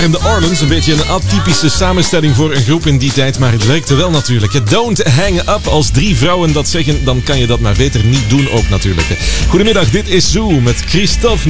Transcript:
En de Orleans, een beetje een atypische samenstelling voor een groep in die tijd, maar het werkte wel natuurlijk. Don't hang up. Als 3 vrouwen dat zeggen, dan kan je dat maar beter niet doen ook natuurlijk. Goedemiddag, dit is Zoo met Christophe